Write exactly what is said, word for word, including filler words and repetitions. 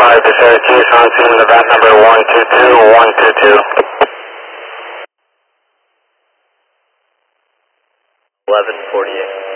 five to Syracuse, on scene with event number one two two, one two two. eleven forty-eight.